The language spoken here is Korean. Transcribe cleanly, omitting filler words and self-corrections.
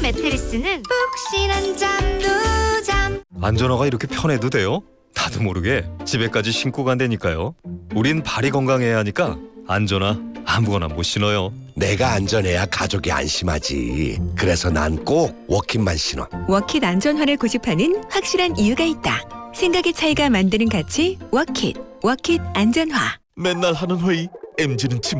매트리스는 푹신한 잠도 안전화가 이렇게 편해도 돼요? 나도 모르게 집에까지 신고 간다니까요. 우린 발이 건강해야 하니까 안전화 아무거나 못 신어요. 내가 안전해야 가족이 안심하지. 그래서 난 꼭 워킷만 신어. 워킷 안전화를 고집하는 확실한 이유가 있다. 생각의 차이가 만드는 가치 워킷 안전화. 맨날 하는 회의 MZ는 침